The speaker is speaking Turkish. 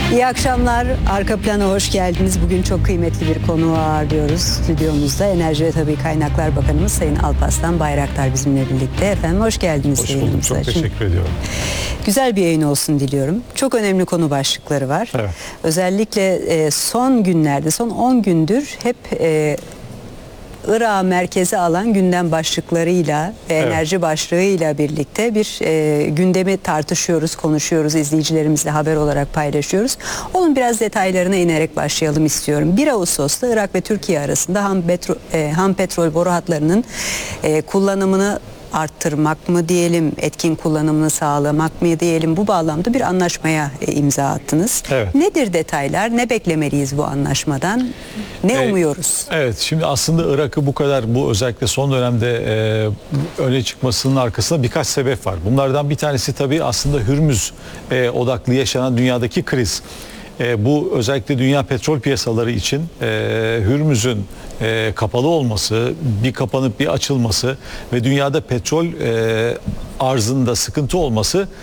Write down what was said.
İyi akşamlar. Arka plana hoş geldiniz. Bugün çok kıymetli bir konuğu ağırlıyoruz stüdyomuzda. Enerji ve Tabii Kaynaklar Bakanımız Sayın Alparslan Bayraktar bizimle birlikte. Efendim hoş geldiniz. Hoş bulduk. Çok teşekkür ediyorum. Güzel bir yayın olsun diliyorum. Çok önemli konu başlıkları var. Evet. Özellikle son günlerde, son 10 gündür hep Irak'ı merkeze alan gündem başlıklarıyla ve enerji başlığıyla birlikte bir gündemi tartışıyoruz, konuşuyoruz, izleyicilerimizle haber olarak paylaşıyoruz. Onun biraz detaylarına inerek başlayalım istiyorum. 1 Ağustos'ta Irak ve Türkiye arasında ham petrol boru hatlarının kullanımını arttırmak mı diyelim, etkin kullanımını sağlamak mı diyelim, bu bağlamda bir anlaşmaya imza attınız. Evet. Nedir detaylar? Ne beklemeliyiz bu anlaşmadan? Ne umuyoruz? Evet, şimdi aslında Irak'ı bu kadar, bu özellikle son dönemde öne çıkmasının arkasında birkaç sebep var. Bunlardan bir tanesi tabii aslında Hürmüz odaklı yaşanan dünyadaki kriz. Bu özellikle dünya petrol piyasaları için Hürmüz'ün kapalı olması, bir kapanıp bir açılması ve dünyada petrol arzında sıkıntı olması